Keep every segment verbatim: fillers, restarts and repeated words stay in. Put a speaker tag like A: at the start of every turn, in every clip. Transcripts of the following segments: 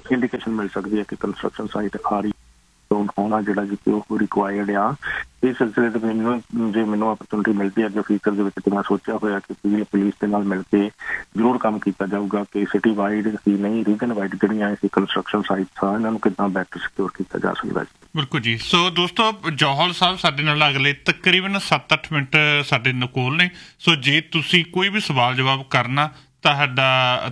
A: Indication ਮਿਲ ਸਕਦੀ ਹੈ ਕਿ ਕੰਸਟਰਕਸ਼ਨ ਸਾਈਟ ਆ ਰਹੀ ਹੋਣਾ ਜਿਹੜਾ ਜੀ ਉਹ ਰਿਕੁਆਇਰਡ ਆ। ਇਸ ਸਿਲਸਿਲੇ ਦੇ ਮੈਨੂੰ ਜੇ ਮੈਨੂੰ ਆਪਰਚੁਨਿਟੀ ਮਿਲਦੀ ਹੈ ਅੱਗੇ ਫਿਊਚਰ ਦੇ ਵਿੱਚ, ਤਾਂ ਮੈਂ ਸੋਚਿਆ ਹੋਇਆ ਕਿ ਪੁਲਿਸ ਦੇ ਨਾਲ ਮਿਲ ਕੇ ਜ਼ਰੂਰ ਕੰਮ ਕੀਤਾ ਜਾਊਗਾ ਕਿ ਸਿਟੀ ਵਾਈਡ ਹੀ ਨਹੀਂ, ਰੀਜਨ ਵਾਈਡ ਜਿਹੜੀਆਂ ਇਹ ਕੰਸਟਰਕਸ਼ਨ ਸਾਈਟਸ ਆ ਇਹਨਾਂ ਨੂੰ ਕਿੱਦਾਂ ਬੈਟਰ ਸਿਕਿਉਰ ਕੀਤਾ ਜਾ ਸਕਦਾ ਜੀ।
B: ਬਿਲਕੁਲ ਜੀ। ਸੋ ਦੋਸਤੋ, ਜੌਹਲ ਸਾਹਿਬ ਸਾਡੇ ਨਾਲ ਅਗਲੇ ਤਕਰੀਬਨ ਸੱਤ ਅੱਠ ਮਿੰਟ ਸਾਡੇ ਕੋਲ ਨੇ। ਸੋ ਜੇ ਤੁਸੀਂ ਕੋਈ ਵੀ ਸਵਾਲ ਜਵਾਬ ਕਰਨਾ ਤੁਹਾਡਾ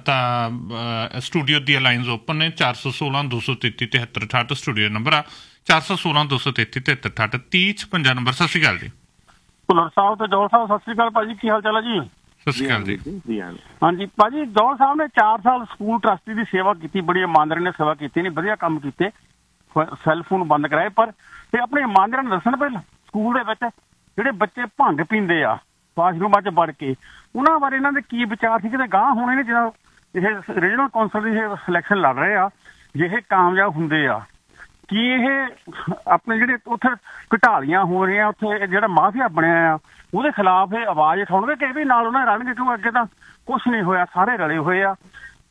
B: ਤਾਂ ਸਟੂਡੀਓ ਦੀਆਂ ਲਾਈਨਸ ਓਪਨ ਨੇ। ਚਾਰ ਸੌ ਸੋਲਾਂ ਦੋ ਸੌ ਤੇਤੀ ਤਿਹੱਤਰ ਅਠਾਹਠ ਸਟੂਡੀਓ ਨੰਬਰ ਆ। ਚਾਰ ਸੌ ਸੋਲਾਂ ਦੋ ਸੌ ਤੇਤੀ ਤਿਹੱਤਰ ਅਠਾਹਠ ਤੀਹ ਛਪੰਜਾ ਨੰਬਰ। ਸਤਿ ਸ਼੍ਰੀ ਅਕਾਲ ਜੀ।
C: ਭੁੱਲਰ ਸਾਹਿਬ ਤੇ ਜੌਹਲ ਸਾਹਿਬ, ਸਤਿ ਸ਼੍ਰੀ ਅਕਾਲ ਭਾਜੀ, ਕੀ ਹਾਲ ਚਾਲ ਹੈ ਜੀ?
B: ਸਤਿ ਸ਼੍ਰੀ ਅਕਾਲ ਜੀ।
C: ਹਾਂਜੀ ਭਾਜੀ, ਜੌਹਲ ਸਾਹਿਬ ਨੇ ਚਾਰ ਸਾਲ ਸਕੂਲ ਟਰਸਟੀ ਦੀ ਸੇਵਾ ਕੀਤੀ, ਬੜੀ ਇਮਾਨਦਾਰੀ ਨਾਲ ਸੇਵਾ ਕੀਤੀ, ਨਹੀਂ ਵਧੀਆ ਕੰਮ ਕੀਤੇ, ਸੈੱਲ ਫੋਨ ਬੰਦ ਕਰਾਏ। ਪਰ ਤੇ ਆਪਣੀ ਇਮਾਨਦਾਰੀ ਨਾਲ ਦੱਸਣ ਪਹਿਲਾਂ ਸਕੂਲ ਦੇ ਵਿੱਚ ਜਿਹੜੇ ਬੱਚੇ ਭੰਗ ਪੀਂਦੇ ਆ ਵਾਸ਼ਰੂਮਾਂ 'ਚ ਵੜ ਕੇ, ਉਹਨਾਂ ਬਾਰੇ ਇਹਨਾਂ ਦੇ ਕੀ ਵਿਚਾਰ ਸੀ? ਕਿਤੇ ਗਾਂਹ ਹੋਣੇ ਨੇ ਜਿਹੜਾ ਇਹ ਰੀਜਨਲ ਕੌਂਸਲ ਦੀ ਇਹ ਸਿਲੈਕਸ਼ਨ ਲੜ ਰਹੇ ਆ, ਜੇ ਇਹ ਕਾਮਯਾਬ ਹੁੰਦੇ ਆ, ਕੀ ਇਹ ਆਪਣੇ ਜਿਹੜੇ ਉੱਥੇ ਘਟਾਲੀਆਂ ਹੋ ਰਹੀਆਂ, ਉੱਥੇ ਜਿਹੜਾ ਮਾਫੀਆ ਬਣਿਆ ਆ ਉਹਦੇ ਖਿਲਾਫ ਇਹ ਆਵਾਜ਼ ਉਠਾਉਣਗੇ ਕਿ ਇਹ ਵੀ ਨਾਲ ਉਹਨਾਂ ਰਲਣਗੇ? ਕਿਉਂ ਅੱਗੇ ਤਾਂ ਕੁਛ ਨਹੀਂ ਹੋਇਆ, ਸਾਰੇ ਰਲੇ ਹੋਏ ਆ,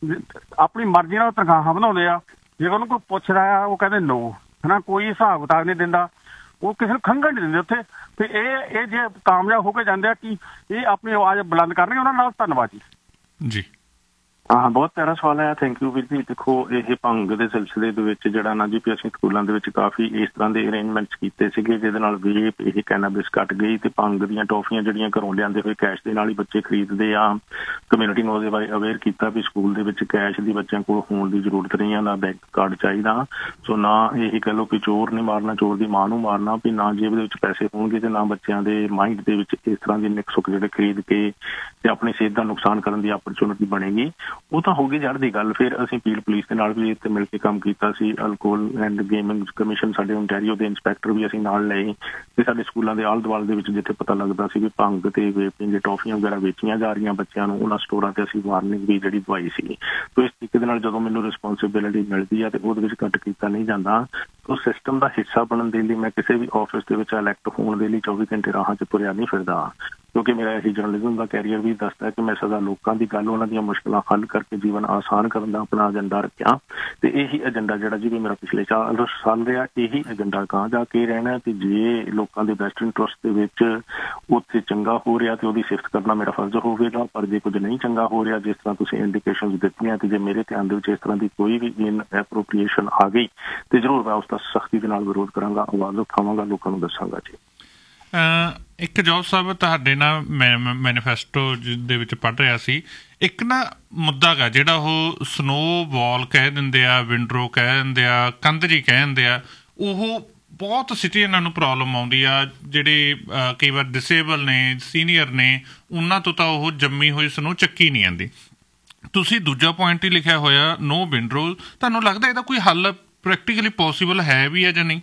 C: ਆਪਣੀ ਮਰਜ਼ੀ ਨਾਲ ਤਨਖਾਹਾਂ ਬਣਾਉਂਦੇ ਆ। ਜੇ ਉਹਨੂੰ ਕੋਈ ਪੁੱਛਦਾ ਆ ਉਹ ਕਹਿੰਦੇ ਨੋ, ਹੈ ਨਾ, ਕੋਈ ਹਿਸਾਬ ਕਿਤਾਬ ਨਹੀਂ ਦਿੰਦਾ, ਉਹ ਕਿਸੇ ਨੂੰ ਖੰਘਣ ਨਹੀਂ ਦਿੰਦੇ ਉੱਥੇ। ਤੇ ਇਹ ਇਹ ਜੇ ਕਾਮਯਾਬ ਹੋ ਕੇ ਜਾਂਦੇ ਆ ਕਿ ਇਹ ਆਪਣੀ ਆਵਾਜ਼ ਬੁਲੰਦ ਕਰਨਗੇ ਉਹਨਾਂ ਨਾਲ। ਧੰਨਵਾਦ ਜੀ।
B: ਜੀ
A: ਹਾਂ, ਬਹੁਤ ਪਿਆਰਾ ਸਵਾਲ ਹੈ, ਥੈਂਕ ਯੂ ਵੀਰ ਜੀ। ਦੇਖੋ, ਇਹ ਭੰਗ ਦੇ ਸਿਲਸਿਲੇ ਦੇ ਵਿੱਚ ਜਿਹੜਾ ਨਾ ਜੀ ਵੀ ਅਸੀਂ ਸਕੂਲਾਂ ਦੇ ਵਿੱਚ ਕਾਫੀ ਇਸ ਤਰ੍ਹਾਂ ਦੇ ਅਰੇਂਜਮੈਂਟਸ ਕੀਤੇ ਸੀਗੇ ਜਿਹਦੇ ਨਾਲ ਵੇਪ ਇਹ ਕੈਨਾਬਿਸ ਘੱਟ ਗਈ ਤੇ ਭੰਗ ਦੀਆਂ ਟੌਫੀਆਂ ਜਿਹੜੀਆਂ ਘਰੋਂ ਲਿਆਂਦੇ ਹੋਏ ਕੈਸ਼ ਦੇ ਨਾਲ ਹੀ ਬੱਚੇ ਖਰੀਦਦੇ ਆ। ਕਮਿਊਨਿਟੀ ਨੂੰ ਉਹਦੇ ਬਾਰੇ ਅਵੇਅਰ ਕੀਤਾ ਵੀ ਸਕੂਲ ਦੇ ਵਿੱਚ ਕੈਸ਼ ਦੀ ਬੱਚਿਆਂ ਕੋਲ ਹੋਣ ਦੀ ਜ਼ਰੂਰਤ ਨਹੀਂ ਆ, ਨਾ ਬੈਂਕ ਕਾਰਡ ਚਾਹੀਦਾ। ਸੋ ਨਾ ਇਹ ਕਹਿ ਲਓ ਕਿ ਚੋਰ ਨੇ ਮਾਰਨਾ, ਚੋਰ ਦੀ ਮਾਂ ਨੂੰ ਮਾਰਨਾ, ਵੀ ਨਾ ਜੇਬ ਦੇ ਵਿੱਚ ਪੈਸੇ ਹੋਣਗੇ ਤੇ ਨਾ ਬੱਚਿਆਂ ਦੇ ਮਾਇੰਡ ਦੇ ਵਿੱਚ ਇਸ ਤਰ੍ਹਾਂ ਦੀ ਨਿਕ ਸੁੱਕ ਜਿਹੜੇ ਖਰੀਦ ਕੇ ਤੇ ਆਪਣੀ ਸਿਹਤ ਦਾ ਨੁਕਸਾਨ ਕਰਨ ਦੀ ਆਪਰਚੁਨਿਟੀ ਬਣੇਗੀ। ਉਹ ਤਾਂ ਹੋ ਗਈ ਜੜ ਦੀ ਗੱਲ। ਫਿਰ ਅਸੀਂ ਪੀਲ ਪੁਲਿਸ ਦੇ ਨਾਲ ਵੀ ਇੱਥੇ ਮਿਲ ਕੇ ਕੰਮ ਕੀਤਾ ਸੀ। ਅਲਕੋਹਲ ਐਂਡ ਗੇਮਿੰਗ ਕਮਿਸ਼ਨ ਸਾਡੇ ਓਨਟਾਰੀਓ ਦੇ ਇੰਸਪੈਕਟਰ ਵੀ ਅਸੀਂ ਨਾਲ ਲਏ ਤੇ ਸਾਡੇ ਸਕੂਲਾਂ ਦੇ ਆਲੇ ਦੁਆਲੇ ਦੇ ਵਿੱਚ ਜਿੱਥੇ ਪਤਾ ਲੱਗਦਾ ਸੀ ਵੀ ਭੰਗ ਤੇ ਵੇਪਿੰਗ ਟੌਫੀਆਂ ਵਗੈਰਾ ਵੇਚੀਆਂ ਜਾ ਰਹੀਆਂ ਬੱਚਿਆਂ ਨੂੰ, ਉਹਨਾਂ ਸਟੋਰਾਂ ਤੇ ਅਸੀਂ ਵਾਰਨਿੰਗ ਵੀ ਜਿਹੜੀ ਦਵਾਈ ਸੀ। ਸੋ ਇਸ ਤਰੀਕੇ ਦੇ ਨਾਲ ਜਦੋਂ ਮੈਨੂੰ ਰਿਸਪੋਂਸੀਬਿਲਿਟੀ ਮਿਲਦੀ ਹੈ ਤੇ ਉਹਦੇ ਵਿੱਚ ਘੱਟ ਕੀਤਾ ਨਹੀਂ ਜਾਂਦਾ। ਉਹ ਸਿਸਟਮ ਦਾ ਹਿੱਸਾ ਬਣਨ ਦੇ ਲਈ ਮੈਂ ਕਿਸੇ ਵੀ ਆਫਿਸ ਦੇ ਵਿੱਚ ਇਲੈਕਟ ਹੋਣ ਦੇ ਲਈ ਚੌਵੀ ਘੰਟੇ ਰਾਹਾਂ 'ਚ ਤੁਰਿਆ ਨਹੀਂ ਫਿਰਦਾ, ਕਿਉਂਕਿ ਮੇਰਾ ਇਹੀ ਜਰਨਲਿਜ਼ਮ ਦਾ ਕੈਰੀਅਰ ਵੀ ਦੱਸਦਾ ਕਿ ਮੈਂ ਸਦਾ ਲੋਕਾਂ ਦੀ ਗੱਲ, ਉਹਨਾਂ ਦੀਆਂ ਮੁਸ਼ਕਿਲਾਂ ਹੱਲ ਕਰਕੇ ਜੀਵਨ ਆਸਾਨ ਕਰਨ ਦਾ ਆਪਣਾ ਏਜੰਡਾ ਰੱਖਿਆ। ਤੇ ਇਹੀ ਏਜੰਡਾ ਜਿਹੜਾ ਜੀ ਵੀ ਮੇਰਾ ਪਿਛਲੇ ਚਾਰ ਸਾਲ ਰਿਹਾ, ਇਹੀ ਏਜੰਡਾ ਗਾਂਹ ਜਾ ਕੇ ਰਹਿਣਾ। ਤੇ ਜੇ ਲੋਕਾਂ ਦੇ ਬੈਸਟ ਇੰਟਰਸਟ ਦੇ ਵਿੱਚ ਉੱਥੇ ਚੰਗਾ ਹੋ ਰਿਹਾ ਤੇ ਉਹਦੀ ਸਿਫਤ ਕਰਨਾ ਮੇਰਾ ਫਰਜ਼ ਹੋਵੇਗਾ। ਪਰ ਜੇ ਕੁਝ ਨਹੀਂ ਚੰਗਾ ਹੋ ਰਿਹਾ, ਜਿਸ ਤਰ੍ਹਾਂ ਤੁਸੀਂ ਇੰਡੀਕੇਸ਼ਨ ਦਿੱਤੀਆਂ, ਤੇ ਜੇ ਮੇਰੇ ਧਿਆਨ ਦੇ ਵਿੱਚ ਇਸ ਤਰ੍ਹਾਂ ਦੀ ਕੋਈ ਵੀ ਇਨ ਐਪਰੋਪ੍ਰੀਏਸ਼ਨ ਆ ਗਈ ਤੇ ਜ਼ਰੂਰ ਮੈਂ ਉਸਦਾ ਸਖਤੀ ਦੇ ਨਾਲ ਵਿਰੋਧ ਕਰਾਂਗਾ, ਆਵਾਜ਼ ਉਠਾਵਾਂਗਾ, ਲੋਕਾਂ ਨੂੰ ਦੱਸਾਂਗਾ ਜੀ।
B: ਇੱਕ ਜੌਹਲ ਸਾਹਿਬ ਤੁਹਾਡੇ ਨਾਲ ਮੈਂ ਮੈਨੀਫੈਸਟੋ ਦੇ ਵਿੱਚ ਪੜ੍ਹ ਰਿਹਾ ਸੀ, ਇੱਕ ਨਾ ਮੁੱਦਾ ਗਾ ਜਿਹੜਾ ਉਹ ਸਨੋਵਾਲ ਕਹਿ ਦਿੰਦੇ ਆ, ਵਿੰਡਰੋ ਕਹਿ ਦਿੰਦੇ ਆ, ਕੰਧ ਜੀ ਕਹਿ ਦਿੰਦੇ ਆ, ਉਹ ਬਹੁਤ ਸਿਟੀਜ਼ਨਾਂ ਨੂੰ ਪ੍ਰੋਬਲਮ ਆਉਂਦੀ ਆ। ਜਿਹੜੇ ਕਈ ਵਾਰ ਡਿਸੇਬਲ ਨੇ, ਸੀਨੀਅਰ ਨੇ, ਉਹਨਾਂ ਤੋਂ ਤਾਂ ਉਹ ਜੰਮੀ ਹੋਈ ਸਨੋ ਚੱਕੀ ਨਹੀਂ ਆਉਂਦੀ। ਤੁਸੀਂ ਦੂਜਾ ਪੁਆਇੰਟ ਹੀ ਲਿਖਿਆ ਹੋਇਆ ਨੋ ਵਿੰਡਰੋ, ਤੁਹਾਨੂੰ ਲੱਗਦਾ ਇਹਦਾ ਕੋਈ ਹੱਲ ਪ੍ਰੈਕਟੀਕਲੀ ਪੋਸੀਬਲ ਹੈ ਵੀ ਹੈ ਜਾਂ ਨਹੀਂ?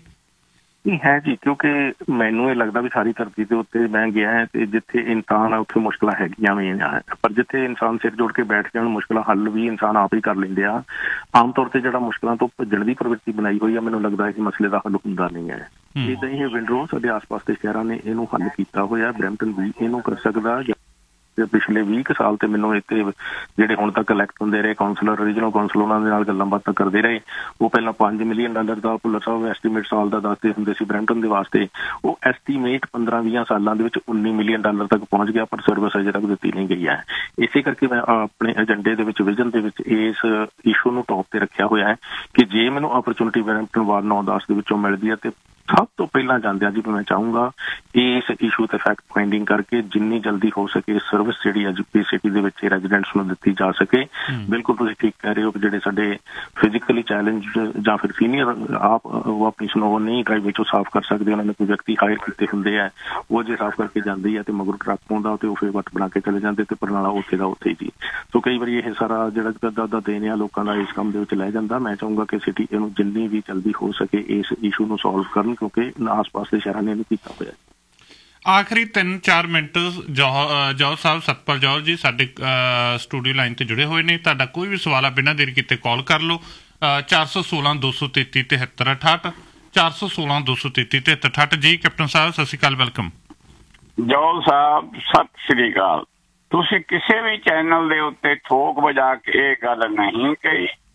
A: ਹੈ ਜੀ, ਕਿਉਂਕਿ ਮੈਨੂੰ ਇਹ ਲੱਗਦਾ ਵੀ ਸਾਰੀ ਧਰਤੀ ਦੇ ਉੱਤੇ ਮੈਂ ਗਿਆ ਹੈ ਤੇ ਜਿੱਥੇ ਇਨਸਾਨ ਆ ਉੱਥੇ ਮੁਸ਼ਕਿਲਾਂ ਹੈਗੀਆਂ ਵੀ ਆ, ਪਰ ਜਿੱਥੇ ਇਨਸਾਨ ਸਿਰ ਜੋੜ ਕੇ ਬੈਠ ਜਾਣ ਮੁਸ਼ਕਿਲਾਂ ਹੱਲ ਵੀ ਇਨਸਾਨ ਆਪ ਹੀ ਕਰ ਲੈਂਦੇ ਆ। ਆਮ ਤੌਰ ਤੇ ਜਿਹੜਾ ਮੁਸ਼ਕਿਲਾਂ ਤੋਂ ਭੱਜਣ ਦੀ ਪ੍ਰਵਿਰਤੀ ਬਣਾਈ ਹੋਈ ਆ, ਮੈਨੂੰ ਲੱਗਦਾ ਇਸ ਮਸਲੇ ਦਾ ਹੱਲ ਹੁੰਦਾ ਨਹੀਂ ਹੈ। ਏਦਾਂ ਹੀ ਇਹ ਵਿੰਡਰੋ ਸਾਡੇ ਆਸ ਪਾਸ ਦੇ ਸ਼ਹਿਰਾਂ ਨੇ ਇਹਨੂੰ ਹੱਲ ਕੀਤਾ ਹੋਇਆ, ਬਰੈਂਪਟਨ ਵੀ ਇਹਨੂੰ ਕਰ ਸਕਦਾ। ਪਿਛਲੇ ਵੀਹ ਕੁ ਸਾਲ ਤੇ ਮੈਨੂੰ ਇੱਥੇ ਜਿਹੜੇ ਹੁਣ ਤੱਕ ਇਲੈਕਟ ਹੁੰਦੇ ਰਹੇ ਕਾਉਂਸਲਰ, ਰੀਜਨਲ ਕਾਉਂਸਲ, ਉਹਨਾਂ ਦੇ ਨਾਲ ਗੱਲਾਂ ਬਾਤਾਂ ਕਰਦੇ ਰਹੇ। ਉਹ ਪਹਿਲਾਂ ਪੰਜ ਮਿਲੀਅਨ ਡਾਲਰ ਦਾ ਭੁੱਲਰ ਸਾਹਿਬ ਐਸਟੀਮੇਟ ਸਾਲ ਦਾ ਦੱਸਦੇ ਹੁੰਦੇ ਸੀ ਬਰੈਂਪਟਨ ਦੇ ਵਾਸਤੇ, ਉਹ ਐਸਟੀਮੇਟ ਪੰਦਰਾਂ ਵੀਹਾਂ ਸਾਲਾਂ ਦੇ ਵਿੱਚ ਉੱਨੀ ਮਿਲੀਅਨ ਡਾਲਰ ਤੱਕ ਪਹੁੰਚ ਗਿਆ, ਪਰ ਸਰਵਿਸ ਅਜੇ ਤੱਕ ਦਿੱਤੀ ਨਹੀਂ ਗਈ ਹੈ। ਇਸੇ ਕਰਕੇ ਮੈਂ ਆਪਣੇ ਏਜੰਡੇ ਦੇ ਵਿੱਚ, ਵਿਜ਼ਨ ਦੇ ਵਿੱਚ ਇਸ ਇਸ਼ੂ ਨੂੰ ਟੌਪ ਤੇ ਰੱਖਿਆ ਹੋਇਆ ਹੈ ਕਿ ਜੇ ਮੈਨੂੰ ਅਪਰਚੁਨਿਟੀ ਬਰੈਂਪਟਨ ਵਾਰਡ ਨੌ ਦਸ ਦੇ ਵਿੱਚੋਂ ਮਿਲਦੀ ਹੈ ਤੇ ਸਭ ਤੋਂ ਪਹਿਲਾਂ ਜਾਂਦਿਆਂ ਜੀ ਮੈਂ ਚਾਹੂੰਗਾ ਇਸ ਇਸ਼ੂ ਤੇ ਫੈਕਟ ਫਾਈਂਡਿੰਗ ਕਰਕੇ ਜਿੰਨੀ ਜਲਦੀ ਹੋ ਸਕੇ ਸਰਵਿਸ ਜਿਹੜੀ ਅੱਜ ਪੀ ਸਿਟੀ ਦੇ ਵਿੱਚ ਰੈਜ਼ੀਡੈਂਟਸ ਨੂੰ ਦਿੱਤੀ ਜਾ ਸਕੇ। ਬਿਲਕੁਲ ਤੁਸੀਂ ਠੀਕ ਕਹਿ ਰਹੇ ਹੋ ਕਿ ਜਿਹੜੇ ਸਾਡੇ ਫਿਜ਼ੀਕਲੀ ਚੈਲੰਜ ਜਾਂ ਫਿਰ ਸੀਨੀਅਰ ਆਪ ਉਹ ਆਪਣੀ ਸਨੋ ਨਹੀਂ ਡਰਾਈਵ ਵਿੱਚੋਂ ਸਾਫ਼ ਕਰ ਸਕਦੇ, ਉਹਨਾਂ ਨੇ ਕੋਈ ਵਿਅਕਤੀ ਹਾਇਰ ਕੀਤੇ ਹੁੰਦੇ ਆ, ਉਹ ਜੇ ਸਾਫ਼ ਕਰਕੇ ਜਾਂਦੀ ਹੈ ਤੇ ਮਗਰ ਟਰੱਕ ਪਾਉਂਦਾ ਤੇ ਉਹ ਫਿਰ ਵੱਟ ਬਣਾ ਕੇ ਚਲੇ ਜਾਂਦੇ ਤੇ ਪਰਨਾਲਾ ਉੱਥੇ ਦਾ ਉੱਥੇ ਜੀ। ਸੋ ਕਈ ਵਾਰੀ ਇਹ ਸਾਰਾ ਜਿਹੜਾ ਦਾ ਦੇਣ ਆ ਲੋਕਾਂ ਦਾ ਇਸ ਕੰਮ ਦੇ ਵਿੱਚ ਲੈ ਜਾਂਦਾ। ਮੈਂ ਚਾਹੂੰਗਾ ਕਿ ਸਿਟੀ ਇਹਨੂੰ ਜਿੰਨੀ ਵੀ ਜਲਦੀ ਹੋ ਸਕੇ ਇਸ ਇਸ਼ੂ ਨੂੰ ਸੋਲਵ ਕਰਨ, ਕਿਉਂਕਿ ਆਸ ਪਾਸ ਦੇ ਸ਼ਹਿਰਾਂ ਨੇ ਇਹਨੂੰ ਕੀਤਾ ਹੋਇਆ।
B: ਆਖਰੀ ਤਿੰਨ ਚਾਰ ਮਿੰਟ ਜੌਹਲ ਸਾਹਿਬ, ਸਤਪਾਲ ਜੌਹਲ ਜੀ ਸਾਡੇ ਸਟੂਡੀਓ ਲਾਈਨ ਤੇ ਜੁੜੇ ਹੋਏ ਨੇ। ਤੁਹਾਡਾ ਕੋਈ ਵੀ ਸਵਾਲ ਆ ਬਿਨਾਂ ਦੇਰ ਕੀਤੇ ਕਾਲ ਕਰ ਲਓ। ਚਾਰ ਸੌ ਸੋਲਾਂ ਦੋ ਸੌ ਤੇਤੀ ਤਿਹੱਤਰ ਅਠਾਹਠ, ਚਾਰ ਸੌ ਸੋਲਾਂ ਦੋ ਸੌ ਤੇਤੀ ਤਿਹੱਤਰ ਅਠਾਹਠ। ਜੀ ਕੈਪਟਨ ਸਾਹਿਬ ਸਤਿ ਸ਼੍ਰੀ ਅਕਾਲ, ਵੈਲਕਮ।
D: ਜੌਹਲ ਸਾਹਿਬ ਸਤਿ ਸ਼੍ਰੀ ਅਕਾਲ। ਤੁਸੀਂ ਕਿਸੇ ਵੀ ਚੈਨਲ ਦੇ ਉੱਤੇ ਠੋਕ ਵਜਾ ਕੇ ਇਹ ਗੱਲ ਨਹੀਂ ਕਹੀ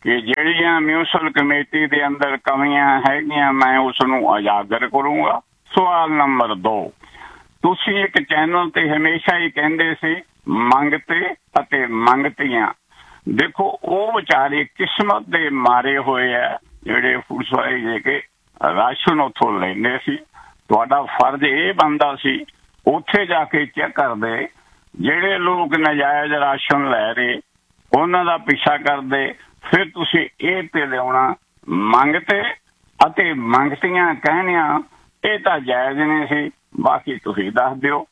D: ਕਿ ਜਿਹੜੀਆਂ ਮਿਊਨਿਸਪਲ ਕਮੇਟੀ ਦੇ ਅੰਦਰ ਕਮੀਆਂ ਹੈਗੀਆਂ ਮੈਂ ਉਸ ਨੂੰ ਉਜਾਗਰ ਕਰੂੰਗਾ। ਸਵਾਲ ਨੰਬਰ ਦੋ, ਤੁਸੀਂ ਇੱਕ ਚੈਨਲ ਤੇ ਹਮੇਸ਼ਾ ਹੀ ਕਹਿੰਦੇ ਸੀ ਮੰਗਤੇ ਅਤੇ ਮੰਗਤੀਆਂ। ਦੇਖੋ ਉਹ ਵਿਚਾਰੇ ਕਿਸਮਤ ਦੇ ਮਾਰੇ ਹੋਏ ਆ ਜਿਹੜੇ ਪੁਲਿਸ ਵਾਲੇ ਜੇ ਕੇ ਰਾਸ਼ਨ ਉੱਥੋਂ ਲੈਂਦੇ ਸੀ। ਤੁਹਾਡਾ ਫਰਜ਼ ਇਹ ਬਣਦਾ ਸੀ ਉੱਥੇ ਜਾ ਕੇ ਚੈੱਕ ਕਰਦੇ ਜਿਹੜੇ ਲੋਕ ਨਜਾਇਜ਼ ਰਾਸ਼ਨ ਲੈ ਰਹੇ ਉਹਨਾਂ ਦਾ ਪਿੱਛਾ ਕਰਦੇ। ਫਿਰ ਤੁਸੀਂ ਇਹ ਤੇ ਲਿਆਉਣਾ ਮੰਗਤੇ ਅਤੇ ਮੰਗਤੀਆਂ ਕਹਿਣੀਆਂ, ਇਹ ਤਾਂ ਜਾਇਜ਼ ਨਹੀਂ ਸੀ। ਬਾਕੀ ਤੁਸੀਂ ਦੱਸ ਦਿਓ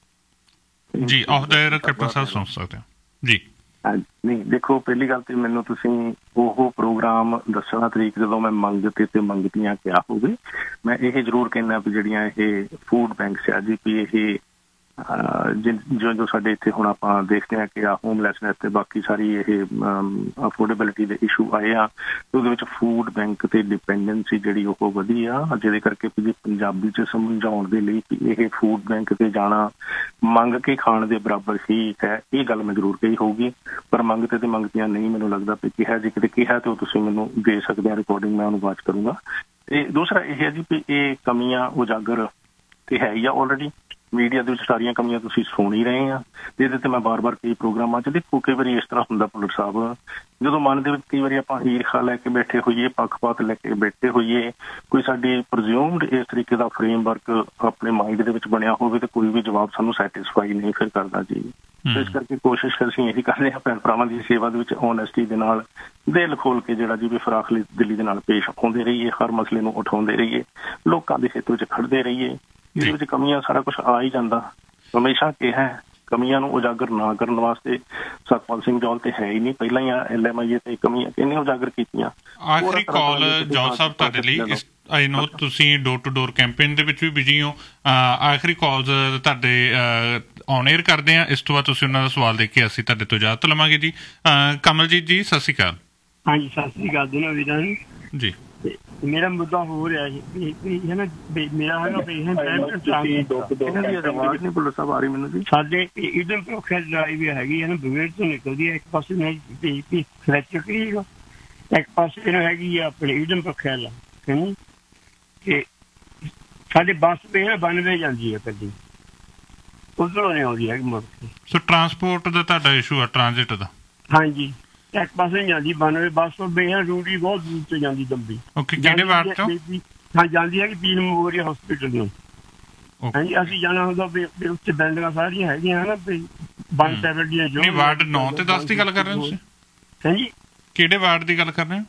B: ਜੀ। ਆਫ ਦਾ 에ਅਰ ਕੈਪਟਨ ਸਾਹਿਬ ਸੁਣ ਸਕਦੇ ਹੋ ਜੀ।
A: ਨਹੀਂ ਦੇਖੋ, ਪਹਿਲੀ ਗੱਲ ਤੇ ਮੈਨੂੰ ਤੁਸੀਂ ਉਹ ਪ੍ਰੋਗਰਾਮ ਦੱਸਣਾ ਤਰੀਕ ਜਦੋਂ ਮੈਂ ਮੰਗਤੇ ਤੇ ਮੰਗਤੀਆਂ ਕਿਹਾ ਹੋਵੇ। ਮੈਂ ਇਹ ਜ਼ਰੂਰ ਕਹਿੰਦਾ ਵੀ ਜਿਹੜੀਆਂ ਇਹ ਫੂਡ ਬੈਂਕਸ ਆ ਜੀ ਵੀ ਇਹ ਜੋ ਜੋ ਸਾਡੇ ਇੱਥੇ ਹੁਣ ਆਪਾਂ ਦੇਖਦੇ ਹਾਂ ਕਿ ਆ ਹੋਮਲੈਸਨੈਸ ਤੇ ਬਾਕੀ ਸਾਰੀ ਇਹ ਅਫੋਰਡੇਬਿਲਿਟੀ ਦੇ ਇਸ਼ੂ ਆਏ ਆ, ਉਹਦੇ ਵਿੱਚ ਫੂਡ ਬੈਂਕ ਤੇ ਡਿਪੈਂਡੈਂਸੀ ਜਿਹੜੀ ਉਹ ਵਧੀ ਆ, ਜਿਹਦੇ ਕਰਕੇ ਵੀ ਪੰਜਾਬੀ 'ਚ ਸਮਝਾਉਣ ਦੇ ਲਈ ਇਹ ਫੂਡ ਬੈਂਕ ਤੇ ਜਾਣਾ ਮੰਗ ਕੇ ਖਾਣ ਦੇ ਬਰਾਬਰ ਹੀ ਹੈ। ਇਹ ਗੱਲ ਮੈਂ ਜ਼ਰੂਰ ਕਹੀ ਹੋਊਗੀ, ਪਰ ਮੰਗਤੇ ਤੇ ਮੰਗਤੀਆਂ ਨਹੀਂ ਮੈਨੂੰ ਲੱਗਦਾ ਵੀ ਕਿਹਾ ਜੇ ਕਿਤੇ ਕਿਹਾ ਤੇ ਉਹ ਤੁਸੀਂ ਮੈਨੂੰ ਦੇ ਸਕਦੇ ਆ ਰਿਕਾਰਡਿੰਗ, ਮੈਂ ਉਹਨੂੰ ਵਾਚ ਕਰੂੰਗਾ। ਤੇ ਦੂਸਰਾ ਇਹ ਹੈ ਜੀ ਵੀ ਇਹ ਕਮੀਆਂ ਉਜਾਗਰ ਤੇ ਹੈ ਹੀ ਆ ਆਲਰੇਡੀ ਮੀਡੀਆ ਦੇ ਵਿੱਚ ਸਾਰੀਆਂ ਕਮੀਆਂ ਤੁਸੀਂ ਸੁਣ ਹੀ ਰਹੇ ਆ। ਤੇ ਇਹਦੇ ਤੇ ਮੈਂ ਬਾਰ ਬਾਰ ਕਈ ਪ੍ਰੋਗਰਾਮਾਂ 'ਚ ਦੇਖੋ ਕਈ ਵਾਰੀ ਇਸ ਤਰ੍ਹਾਂ ਹੁੰਦਾ ਪੁਲਿਸ ਸਾਹਿਬ, ਜਦੋਂ ਮਨ ਦੇ ਵਿੱਚ ਕਈ ਵਾਰੀ ਆਪਾਂ ਈਰਖਾ ਲੈ ਕੇ ਬੈਠੇ ਹੋਈਏ, ਪੱਖਪਾਤ ਲੈ ਕੇ ਬੈਠੇ ਹੋਈਏ, ਕੋਈ ਸਾਡੀ ਪ੍ਰਜ਼ਿਊਮਡ ਇਸ ਤਰੀਕੇ ਦਾ ਫਰੇਮਵਰਕ ਆਪਣੇ ਮਾਈਂਡ ਦੇ ਵਿੱਚ ਬਣਿਆ ਹੋਵੇ ਤੇ ਕੋਈ ਵੀ ਜਵਾਬ ਸਾਨੂੰ ਸੈਟਿਸਫਾਈ ਨਹੀਂ ਫਿਰ ਕਰਦਾ ਜੀ। ਇਸ ਕਰਕੇ ਕੋਸ਼ਿਸ਼ ਅਸੀਂ ਇਹੀ ਕਰਦੇ ਹਾਂ ਭੈਣ ਭਰਾਵਾਂ ਦੀ ਸੇਵਾ ਦੇ ਵਿੱਚ ਓਨੈਸਟੀ ਦੇ ਨਾਲ ਦਿਲ ਖੋਲ ਕੇ ਜਿਹੜਾ ਜੀ ਵੀ ਫਰਾਖ ਦਿੱਲੀ ਦੇ ਨਾਲ ਪੇਸ਼ ਆਉਂਦੇ ਰਹੀਏ, ਹਰ ਮਸਲੇ ਨੂੰ ਉਠਾਉਂਦੇ ਰਹੀਏ, ਲੋਕਾਂ ਦੇ ਹਿੱਤ ਵਿੱਚ ਖੜਦੇ ਰਹੀਏ। ਇਹਦੇ ਵਿੱਚ ਕਮੀਆਂ ਸਾਰਾ ਕੁਛ ਆ ਹੀ ਜਾਂਦਾ। ਹਮੇਸ਼ਾ ਕਿਹਾ ਕਮੀਆਂ ਨੂੰ ਉਜਾਗਰ ਨਾ ਕਰਨ ਵਾਸਤੇ ਸਤਪਾਲ ਸਿੰਘ ਜੌਲ ਤੇ ਹੈ ਹੀ ਨਹੀਂ, ਪਹਿਲਾਂ ਹੀ ਐਲ ਐਮ ਆਈ ਏ ਤੇ ਕਮੀਆਂ ਕਿਹਨੇ ਉਜਾਗਰ ਕੀਤੀਆਂ।
B: ਆਖਰੀ ਕਾਲ ਜੌਲ ਸਾਹਿਬ ਤੁਹਾਡੇ ਲਈ, ਆਈ ਨੋ ਤੁਸੀਂ ਡੋਰ ਟੂ ਡੋਰ ਕੈਂਪੇਨ ਦੇ ਵਿੱਚ ਵੀ ਬਿਜੀ ਹੋ। ਆਖਰੀ ਕਾਲਸ ਤੁਹਾਡੇ ਔਨ 에ਅਰ ਕਰਦੇ ਆ, ਇਸ ਤੋਂ ਬਾਅਦ ਤੁਸੀਂ ਉਹਨਾਂ ਦਾ ਸਵਾਲ ਦੇ ਕੇ ਅਸੀਂ ਤੁਹਾਡੇ ਤੋਂ ਇਜਾਜ਼ਤ ਲਵਾਂਗੇ ਜੀ। ਕਮਲਜੀਤ ਜੀ ਸਤਿ ਸ਼੍ਰੀ ਅਕਾਲ।
E: ਹਾਂਜੀ ਸਤਿ ਸ਼੍ਰੀ ਅਕਾਲ ਦੋਨੋਂ ਵੀਰਾਂ ਜੀ। ਮੇਰਾ ਮੁੱਦਾ ਹੋ ਰਿਹਾ ਹੈ ਨਾ, ਮੇਰਾ ਹੈ ਸਾਡੇ ਇਧਰ ਪ੍ਰੋਖਿਆ ਡਰਾਈਵ ਹੈਗੀ ਹੈ ਨਾ, ਬਵੇੜ ਤੋਂ ਨਿਕਲਦੀ ਹੈ, ਇੱਕ ਪਾਸੇ ਫਲੈਚਰੀ ਇੱਕ ਪਾਸੇ ਹੈਗੀ ਆ ਆਪਣੇ ਇਧਰ ਪ੍ਰੋਖਿਆ ਲਾ ਕਿ ਸਾਡੇ ਬੱਸ ਪੇ ਨਾ ਬੰਨਵੇ ਜਾਂਦੀ ਹੈ ਗੱਡੀ, ਉਧਰੋਂ ਨਹੀਂ ਆਉਂਦੀ ਹੈਗੀ ਮੁੜ ਕੇ।
B: ਸੋ ਟਰਾਂਸਪੋਰਟ ਦਾ ਤੁਹਾਡਾ ਇਸ਼ੂ ਆ, ਟ੍ਰਾਂਜ਼ਿਟ ਦਾ?
E: ਹਾਂਜੀ, ਇੱਕ ਪਾਸੇ ਜਾਂਦੀ ਬੰਨਵੇ ਬੱਸ ਬੇਹਰ ਰੂਟੀ ਬਹੁਤ ਦੂਰ ਤੇ ਜਾਂਦੀ ਲੰਬੀ।
B: ਓਕੇ, ਕਿਹੜੇ ਵਾਰਡ ਤੋਂ?
E: ਹਾਂ, ਜਾਂਦੀ ਹੈ ਕਿ ਪੀਰ ਮੈਮੋਰੀਅਲ ਹਸਪੀਟਲ ਨੂੰ। ਹਾਂਜੀ, ਅਸੀਂ ਜਾਣਾ ਹੁੰਦਾ ਵੀ ਉੱਥੇ ਬਿਲਡਿੰਗਾਂ ਸਾਰੀਆਂ ਹੈਗੀਆਂ ਹਨਾ ਵੀ ਵਨ ਸੈਵਨ ਦੀਆਂ ਜੋ।
B: ਨਹੀਂ, ਵਾਰਡ ਨੌ ਤੇ ਦਸ ਦੀ ਗੱਲ ਕਰ ਰਹੇ ਹੋ ਤੁਸੀਂ?
E: ਹਾਂਜੀ,
B: ਕਿਹੜੇ ਵਾਰਡ ਦੀ ਗੱਲ ਕਰ ਰਹੇ ਹੋ?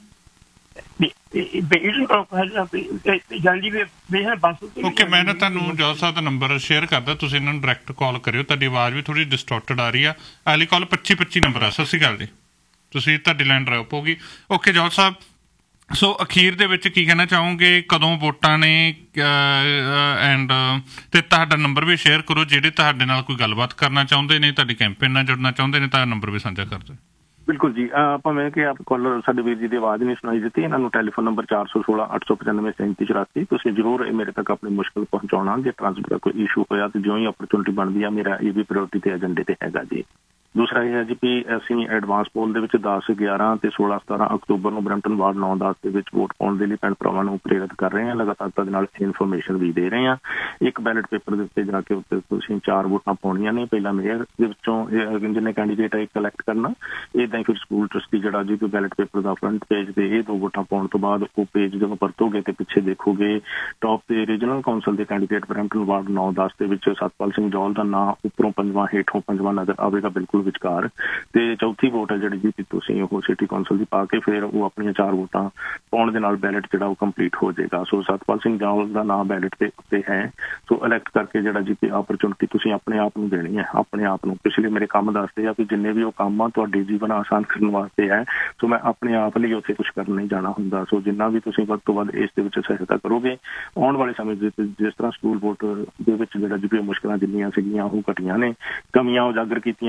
B: ਓਕੇ, ਮੈਂ ਨਾ ਤੁਹਾਨੂੰ ਜੌਲ ਸਾਹਿਬ ਦਾ ਨੰਬਰ ਸ਼ੇਅਰ ਕਰਦਾ, ਤੁਸੀਂ ਇਹਨਾਂ ਨੂੰ ਡਾਇਰੈਕਟ ਕਾਲ ਕਰਿਓ। ਤੁਹਾਡੀ ਆਵਾਜ਼ ਵੀ ਥੋੜੀ ਡਿਸਟੋਰਟਡ ਆ ਰਹੀ ਆ। ਅਗਲੀ ਕਾਲ ਪੱਚੀ ਪੱਚੀ ਨੰਬਰ ਆ। ਸਤਿ ਸ਼੍ਰੀ ਅਕਾਲ ਜੀ, ਤੁਸੀਂ ਤੁਹਾਡੀ ਲਾਈਨ ਡਰੌਪ ਹੋ ਗਈ। ਓਕੇ ਜੌਲ ਸਾਹਿਬ, ਸੋ ਅਖੀਰ ਦੇ ਵਿੱਚ ਕੀ ਕਹਿਣਾ ਚਾਹੋਗੇ, ਕਦੋਂ ਵੋਟਾਂ ਨੇ ਐਂਡ ਤੇ ਤੁਹਾਡਾ ਨੰਬਰ ਵੀ ਸ਼ੇਅਰ ਕਰੋ, ਜਿਹੜੇ ਤੁਹਾਡੇ ਨਾਲ ਕੋਈ ਗੱਲਬਾਤ ਕਰਨਾ ਚਾਹੁੰਦੇ ਨੇ, ਤੁਹਾਡੀ ਕੈਂਪੇਨ ਨਾਲ ਜੁੜਨਾ ਚਾਹੁੰਦੇ ਨੇ, ਤਾਂ ਨੰਬਰ ਵੀ ਸਾਂਝਾ ਕਰ ਦਿਓ।
A: ਬਿਲਕੁਲ ਜੀ, ਭਾਵੇਂ ਕਿ ਆਪ ਕਾਲਰ ਸਾਡੇ ਵੀਰ ਜੀ ਦੀ ਆਵਾਜ਼ ਨਹੀਂ ਸੁਣਾਈ ਦਿੱਤੀ, ਇਹਨਾਂ ਨੂੰ ਟੈਲੀਫੋਨ ਨੰਬਰ ਚਾਰ ਸੌ ਸੋਲਾਂ ਅੱਠ ਸੌ ਪਚਾਨਵੇਂ ਸੈਂਤੀ ਚੁਰਾਸੀ, ਤੁਸੀਂ ਜ਼ਰੂਰ ਮੇਰੇ ਤੱਕ ਆਪਣੀ ਮੁਸ਼ਕਿਲ ਪਹੁੰਚਾਉਣਾ। ਜੇ ਟਰਾਂਸਪੋਰਟ ਦਾ ਕੋਈ ਇਸ਼ੂ ਹੋਇਆ ਤੇ ਜਿਉਂ ਹੀ ਓਪਰਚੁਨਿਟੀ ਬਣਦੀ ਆ, ਮੇਰਾ ਇਹ ਵੀ ਪ੍ਰਾਇਓਰਟੀ ਤੇ ਏਜੰਡੇ ਤੇ ਹੈਗਾ ਜੀ। ਦੂਸਰਾ ਇਹ ਹੈ ਜੀ ਵੀ ਅਸੀਂ ਐਡਵਾਂਸ ਪੋਲ ਦੇ ਵਿੱਚ ਦਸ ਗਿਆਰਾਂ ਤੇ ਸੋਲਾਂ ਸਤਾਰਾਂ ਅਕਤੂਬਰ ਨੂੰ ਬਰੈਂਪਟਨ ਵਾਰਡ ਨੌ ਦਸ ਦੇ ਵਿੱਚ ਵੋਟ ਪਾਉਣ ਦੇ ਲਈ ਭੈਣ ਭਰਾਵਾਂ ਨੂੰ ਪ੍ਰੇਰਿਤ ਕਰ ਰਹੇ ਹਾਂ। ਲਗਾਤਾਰ ਤੁਹਾਡੇ ਨਾਲ ਇਨਫੋਰਮੇਸ਼ਨ ਵੀ ਦੇ ਰਹੇ ਹਾਂ। ਇੱਕ ਬੈਲਟ ਪੇਪਰ ਦੇ ਉੱਤੇ ਜਾ ਕੇ ਉੱਤੇ ਤੁਸੀਂ ਚਾਰ ਵੋਟਾਂ ਪਾਉਣੀਆਂ ਨੇ। ਪਹਿਲਾਂ ਮੇਅਰ ਦੇ ਵਿੱਚੋਂ ਜਿੰਨੇ ਕੈਂਡੀਡੇਟ ਹੈ ਕਲੈਕਟ ਕਰਨਾ, ਇੱਦਾਂ ਹੀ ਫਿਰ ਸਕੂਲ ਟਰਸਟੀ ਜਿਹੜਾ ਜੀ ਬੈਲਟ ਪੇਪਰ ਦਾ ਫਰੰਟ ਪੇਜ ਤੇ ਇਹ ਦੋ ਵੋਟਾਂ ਪਾਉਣ ਤੋਂ ਬਾਅਦ ਉਹ ਪੇਜ ਜਦੋਂ ਵਰਤੋਗੇ ਤੇ ਪਿੱਛੇ ਦੇਖੋਗੇ ਟੌਪ ਤੇ ਰੀਜਨਲ ਕਾਉਂਸਲ ਦੇ ਕੈਂਡੀਡੇਟ ਬਰੈਂਪਟਨ ਵਾਰਡ ਨੌ ਦਸ ਦੇ ਵਿੱਚ ਸਤਪਾਲ ਸਿੰਘ ਜੌਲ ਦਾ ਨਾਂ ਉੱਪਰੋਂ ਪੰਜਵਾਂ, ਹੇਠੋਂ ਪੰਜਵਾਂ ਨਜ਼ਰ ਆਵੇਗਾ ਬਿਲਕੁਲ ਵਿਚਕਾਰ। ਤੇ ਚੌਥੀ ਵੋਟ ਹੈ ਜਿਹੜੀ ਜੀ ਤੁਸੀਂ ਉਹ ਸਿਟੀ ਕੌਂਸਲ ਦੀ ਪਾ ਕੇ ਫਿਰ ਉਹ ਆਪਣੀਆਂ ਚਾਰ ਵੋਟਾਂ ਪਾਉਣ ਦੇ ਨਾਲ ਬੈਲਟ ਜਿਹੜਾ ਉਹ ਕੰਪਲੀਟ ਹੋ ਜਾਏਗਾ। ਸੋ ਸਤਪਾਲ ਸਿੰਘ ਜੌਲ ਦਾ ਨਾਮ ਬੈਲਟ ਤੇ ਉੱਤੇ ਹੈ। ਸੋ ਇਲੈਕਟ ਕਰਕੇ ਜਿਹੜਾ ਜੀ ਆਪਰਚੁਨਿਟੀ ਤੁਸੀਂ ਆਪਣੇ ਆਪ ਨੂੰ ਦੇਣੀ ਹੈ, ਆਪਣੇ ਆਪ ਨੂੰ। ਪਿਛਲੇ ਮੇਰੇ ਕੰਮ ਦੱਸਦੇ ਆ ਵੀ ਜਿੰਨੇ ਵੀ ਉਹ ਕੰਮ ਆ ਤੁਹਾਡੇ ਜੀਵਨ ਆਸਾਨ ਕਰਨ ਵਾਸਤੇ ਹੈ। ਸੋ ਮੈਂ ਆਪਣੇ ਆਪ ਲਈ ਉੱਥੇ ਕੁਛ ਕਰਨ ਨਹੀਂ ਜਾਣਾ ਹੁੰਦਾ। ਸੋ ਜਿੰਨਾ ਵੀ ਤੁਸੀਂ ਵੱਧ ਤੋਂ ਵੱਧ ਇਸ ਦੇ ਵਿੱਚ ਸਹਾਇਤਾ ਕਰੋਗੇ, ਆਉਣ ਵਾਲੇ ਸਮੇਂ ਦੇ ਜਿਸ ਤਰ੍ਹਾਂ ਸਕੂਲ ਵੋਟ ਦੇ ਵਿੱਚ ਜਿਹੜਾ ਜੀ ਮੁਸ਼ਕਲਾਂ ਜਿੰਨੀਆਂ ਸੀਗੀਆਂ ਉਹ ਘਟੀਆਂ ਨੇ, ਕਮੀਆਂ ਉਜਾਗਰ ਕੀਤੀਆਂ ਗਈਆਂ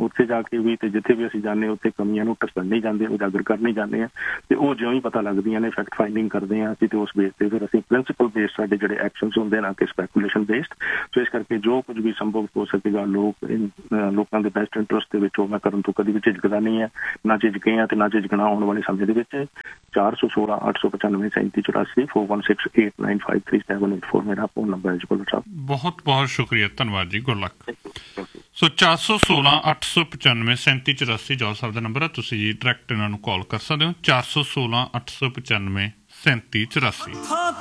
A: ਉੱਥੇ ਜਾ ਕੇ ਵੀ ਤੇ ਜਿੱਥੇ ਵੀ ਅਸੀਂ ਜਾਂਦੇ ਉੱਥੇ ਕਮੀਆਂ ਨੂੰ ਢੱਕਣ ਨਹੀਂ ਜਾਂਦੇ, ਉਜਾਗਰ ਕਰਨੀ ਜਾਂਦੇ ਹਾਂ ਤੇ ਉਹ ਜਿਉਂ ਹੀ ਪਤਾ ਲੱਗਦੀਆਂ ਨੇ ਫੈਕਟ ਫਾਈਂਡਿੰਗ ਕਰਦੇ ਹਾਂ ਅਸੀਂ ਤੇ ਉਸ ਬੇਸ ਤੇ ਫਿਰ ਅਸੀਂ ਪ੍ਰਿੰਸੀਪਲ ਬੇਸਡ ਸਾਡੇ ਜਿਹੜੇ ਐਕਸ਼ਨਸ ਹੁੰਦੇ ਨਾ ਕਿ ਸਪੈਕੂਲੇਸ਼ਨ ਬੇਸਡ। ਸੋ ਇਸ ਕਰਕੇ ਜੋ ਕੁਝ ਵੀ ਸੰਭਵ ਹੋ ਸਕੇਗਾ ਲੋਕ ਲੋਕਾਂ ਦੇ ਬੈਸਟ ਇੰਟਰਸਟ ਦੇ ਵਿੱਚ ਉਹ ਮੈਂ ਕਰਨ ਤੋਂ ਕਦੀ ਵੀ ਝਿਜਕਦਾ ਨਹੀਂ ਹੈ, ਨਾ ਝਿਜਕੇ ਹਾਂ ਤੇ ਨਾ ਝਿਜਕਣਾ ਆਉਣ ਵਾਲੇ ਸਮੇਂ ਦੇ ਵਿੱਚ। ਚਾਰ ਸੌ ਸੋਲਾਂ ਅੱਠ ਸੌ ਪਚਾਨਵੇਂ ਸੈਂਤੀ ਚੁਰਾਸੀ four one six eight nine five three seven eight four ਮੇਰਾ ਫੋਨ ਨੰਬਰ ਹੈ ਜੀ ਭੁੱਲਰ ਸਾਹਿਬ।
B: ਬਹੁਤ ਬਹੁਤ ਸ਼ੁਕਰੀਆ, ਧੰਨਵਾਦ ਜੀ, ਗੁੱਡ ਲੱਕ। ਸੋ ਚਾਰ ਸੌ ਸੋਲਾਂ ਅੱਠ ਸੌ ਪਚਾਨਵੇਂ ਸੈਂਤੀ ਚੁਰਾਸੀ ਜੌਹਲ ਸਾਹਿਬ ਦਾ ਨੰਬਰ ਹੈ, ਤੁਸੀਂ ਜੀ ਡਾਇਰੈਕਟ ਇਹਨਾਂ ਨੂੰ ਕਾਲ ਕਰ ਸਕਦੇ ਹੋ ਚਾਰ ਸੌ ਸੋਲਾਂ ਅੱਠ ਸੌ ਪਚਾਨਵੇਂ ਸੈਂਤੀ ਚੁਰਾਸੀ।